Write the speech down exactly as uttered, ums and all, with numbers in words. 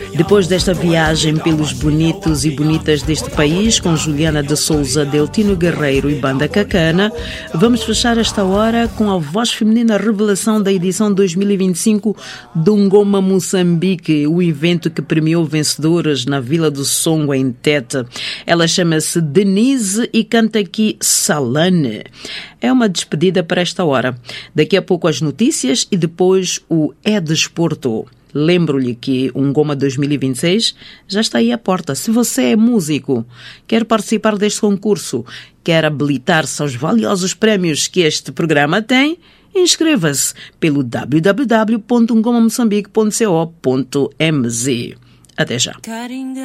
Depois desta viagem pelos bonitos e bonitas deste país, com Juliana de Souza, Deltino Guerreiro e Banda Cacana, vamos fechar esta hora com a voz feminina revelação da edição dois mil e vinte e cinco do Ngoma Moçambique, o evento que premiou vencedoras na Vila do Songo, em Tete. Ela chama-se Denise e canta aqui Salane. É uma despedida para esta hora. Daqui a pouco as notícias e depois o É Desporto. Lembro-lhe que o Ngoma dois mil e vinte e seis já está aí à porta. Se você é músico, quer participar deste concurso, quer habilitar-se aos valiosos prémios que este programa tem, inscreva-se pelo w w w ponto ngoma moçambique ponto co ponto m z. Até já.